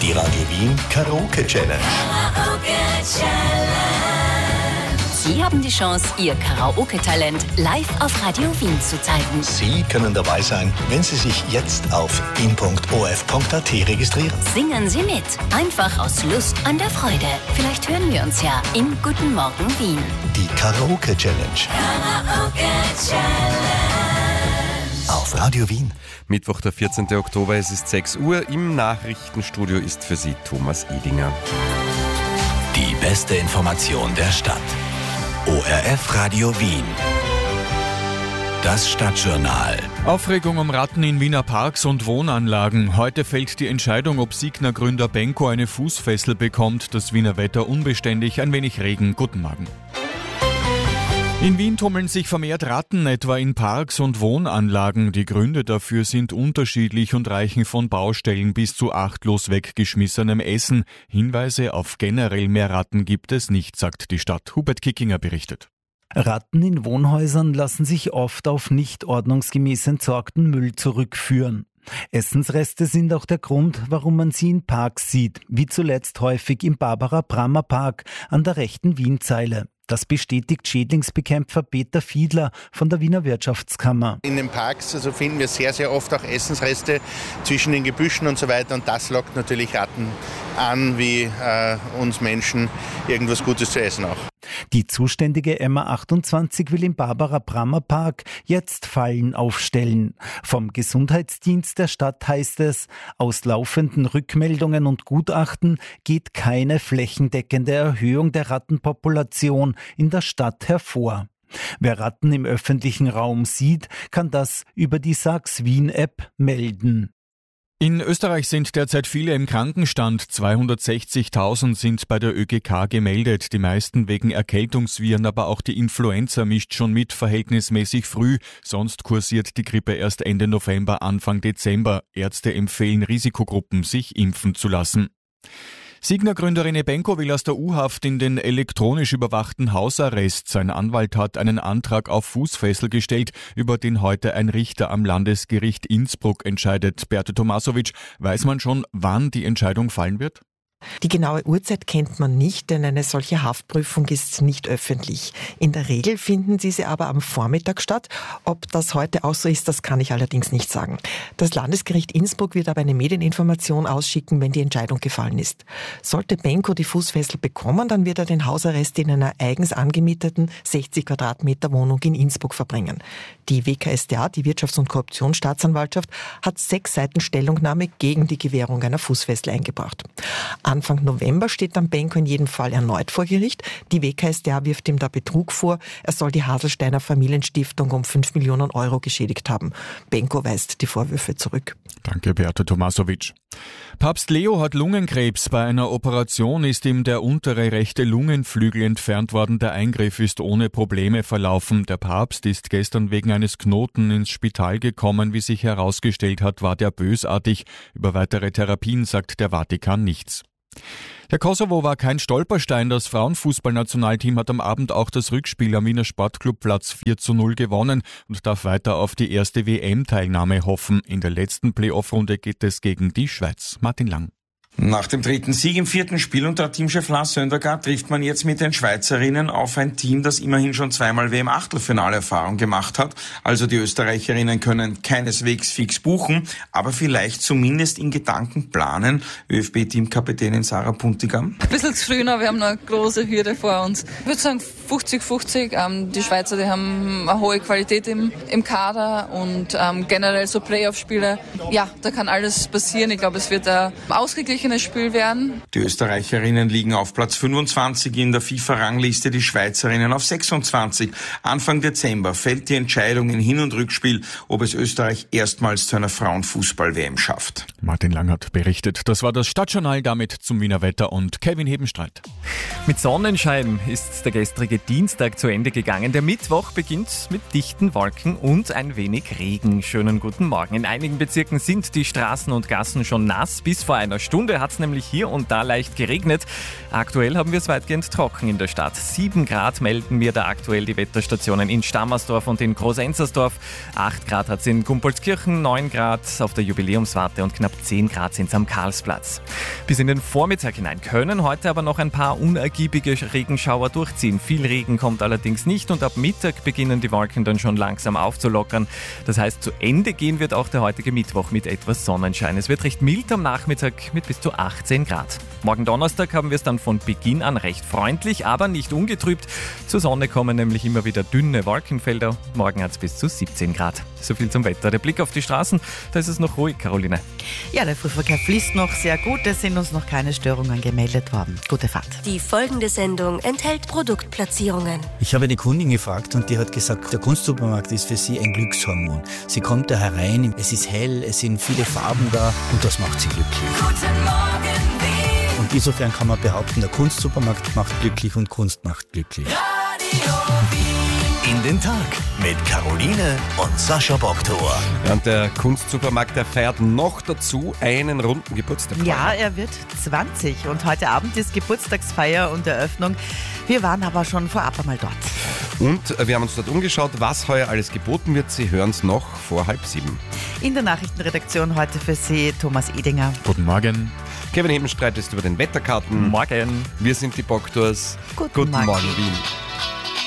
Die Radio Wien Karaoke Challenge. Sie haben die Chance, Ihr Karaoke-Talent live auf Radio Wien zu zeigen. Sie können dabei sein, wenn Sie sich jetzt auf wien.of.at registrieren. Singen Sie mit. Einfach aus Lust an der Freude. Vielleicht hören wir uns ja im Guten Morgen Wien. Die Karaoke Challenge. Auf Radio Wien. Mittwoch, der 14. Oktober, es ist 6 Uhr. Im Nachrichtenstudio ist für Sie Thomas Edinger. Die beste Information der Stadt. ORF Radio Wien. Das Stadtjournal. Aufregung um Ratten in Wiener Parks und Wohnanlagen. Heute fällt die Entscheidung, ob Signa-Gründer Benko eine Fußfessel bekommt. Das Wiener Wetter unbeständig, ein wenig Regen. Guten Morgen. In Wien tummeln sich vermehrt Ratten, etwa in Parks und Wohnanlagen. Die Gründe dafür sind unterschiedlich und reichen von Baustellen bis zu achtlos weggeschmissenem Essen. Hinweise auf generell mehr Ratten gibt es nicht, sagt die Stadt. Hubert Kickinger berichtet. Ratten in Wohnhäusern lassen sich oft auf nicht ordnungsgemäß entsorgten Müll zurückführen. Essensreste sind auch der Grund, warum man sie in Parks sieht, wie zuletzt häufig im Barbara-Brammer-Park an der rechten Wienzeile. Das bestätigt Schädlingsbekämpfer Peter Fiedler von der Wiener Wirtschaftskammer. In den Parks finden wir sehr, sehr oft auch Essensreste zwischen den Gebüschen und so weiter. Und das lockt natürlich Ratten an, wie uns Menschen irgendwas Gutes zu essen auch. Die zuständige MA28 will im Barbara-Brammer-Park jetzt Fallen aufstellen. Vom Gesundheitsdienst der Stadt heißt es, aus laufenden Rückmeldungen und Gutachten geht keine flächendeckende Erhöhung der Rattenpopulation in der Stadt hervor. Wer Ratten im öffentlichen Raum sieht, kann das über die Sachs Wien-App melden. In Österreich sind derzeit viele im Krankenstand. 260.000 sind bei der ÖGK gemeldet. Die meisten wegen Erkältungsviren, aber auch die Influenza mischt schon mit, verhältnismäßig früh. Sonst kursiert die Grippe erst Ende November, Anfang Dezember. Ärzte empfehlen Risikogruppen, sich impfen zu lassen. Signa-Gründer René Benko will aus der U-Haft in den elektronisch überwachten Hausarrest. Sein Anwalt hat einen Antrag auf Fußfessel gestellt, über den heute ein Richter am Landesgericht Innsbruck entscheidet. Berta Tomasovic, weiß man schon, wann die Entscheidung fallen wird? Die genaue Uhrzeit kennt man nicht, denn eine solche Haftprüfung ist nicht öffentlich. In der Regel finden diese aber am Vormittag statt. Ob das heute auch so ist, das kann ich allerdings nicht sagen. Das Landesgericht Innsbruck wird aber eine Medieninformation ausschicken, wenn die Entscheidung gefallen ist. Sollte Benko die Fußfessel bekommen, dann wird er den Hausarrest in einer eigens angemieteten 60 Quadratmeter Wohnung in Innsbruck verbringen. Die WKStA, die Wirtschafts- und Korruptionsstaatsanwaltschaft, hat 6 Seiten Stellungnahme gegen die Gewährung einer Fußfessel eingebracht. Anfang November steht dann Benko in jedem Fall erneut vor Gericht. Die WKStA wirft ihm da Betrug vor. Er soll die Haselsteiner Familienstiftung um 5 Millionen Euro geschädigt haben. Benko weist die Vorwürfe zurück. Danke, Berta Tomasovic. Papst Leo hat Lungenkrebs. Bei einer Operation ist ihm der untere rechte Lungenflügel entfernt worden. Der Eingriff ist ohne Probleme verlaufen. Der Papst ist gestern wegen eines Knoten ins Spital gekommen. Wie sich herausgestellt hat, war der bösartig. Über weitere Therapien sagt der Vatikan nichts. Der Kosovo war kein Stolperstein. Das Frauenfußballnationalteam hat am Abend auch das Rückspiel am Wiener Sportclubplatz 4:0 gewonnen und darf weiter auf die erste WM-Teilnahme hoffen. In der letzten Playoff-Runde geht es gegen die Schweiz. Martin Lang. Nach dem 3. Sieg im 4. Spiel unter Teamchef Lars Söndergaard trifft man jetzt mit den Schweizerinnen auf ein Team, das immerhin schon zweimal WM-Achtelfinale-Erfahrung gemacht hat. Also die Österreicherinnen können keineswegs fix buchen, aber vielleicht zumindest in Gedanken planen. ÖFB-Teamkapitänin Sarah Puntigam. Ein bisschen zu früh noch, wir haben noch eine große Hürde vor uns. Ich würde sagen 50-50. Die Schweizer, die haben eine hohe Qualität im Kader und generell so Playoff-Spiele. Ja, da kann alles passieren. Ich glaube, es wird ein ausgeglichenes Spiel werden. Die Österreicherinnen liegen auf Platz 25 in der FIFA-Rangliste, die Schweizerinnen auf 26. Anfang Dezember fällt die Entscheidung in Hin- und Rückspiel, ob es Österreich erstmals zu einer Frauenfußball-WM schafft. Martin Lang hat berichtet. Das war das Stadtjournal, damit zum Wiener Wetter und Kevin Hebenstreit. Mit Sonnenschein ist der gestrige Dienstag zu Ende gegangen. Der Mittwoch beginnt mit dichten Wolken und ein wenig Regen. Schönen guten Morgen. In einigen Bezirken sind die Straßen und Gassen schon nass. Bis vor einer Stunde hat es nämlich hier und da leicht geregnet. Aktuell haben wir es weitgehend trocken in der Stadt. 7 Grad melden mir da aktuell die Wetterstationen in Stammersdorf und in Groß-Enzersdorf. 8 Grad hat es in Gumpolskirchen, 9 Grad auf der Jubiläumswarte und knapp 10 Grad sind es am Karlsplatz. Bis in den Vormittag hinein können heute aber noch ein paar unergiebige Regenschauer durchziehen. Viel Regen kommt allerdings nicht und ab Mittag beginnen die Wolken dann schon langsam aufzulockern. Das heißt, zu Ende gehen wird auch der heutige Mittwoch mit etwas Sonnenschein. Es wird recht mild am Nachmittag mit bis zu 18 Grad. Morgen Donnerstag haben wir es dann von Beginn an recht freundlich, aber nicht ungetrübt. Zur Sonne kommen nämlich immer wieder dünne Wolkenfelder. Morgen hat es bis zu 17 Grad. So viel zum Wetter. Der Blick auf die Straßen, da ist es noch ruhig, Caroline. Ja, der Frühverkehr fließt noch sehr gut. Es sind uns noch keine Störungen gemeldet worden. Gute Fahrt. Die folgende Sendung enthält Produktplatzierungen. Ich habe eine Kundin gefragt und die hat gesagt, der Kunstsupermarkt ist für sie ein Glückshormon. Sie kommt da herein, es ist hell, es sind viele Farben da und das macht sie glücklich. Guten Morgen, Wien. Und insofern kann man behaupten, der Kunstsupermarkt macht glücklich und Kunst macht glücklich. Radio Wien. In den Tag mit Caroline und Sascha Boktor. Ja, und der Kunstsupermarkt, der feiert noch dazu einen runden Geburtstag. Ja, er wird 20 und heute Abend ist Geburtstagsfeier und Eröffnung. Wir waren aber schon vorab einmal dort. Und wir haben uns dort umgeschaut, was heuer alles geboten wird. Sie hören es noch vor 6:30. In der Nachrichtenredaktion heute für Sie Thomas Edinger. Guten Morgen. Kevin Hebenstreit ist über den Wetterkarten. Morgen. Wir sind die Boktors. Guten Morgen. Morgen, Wien.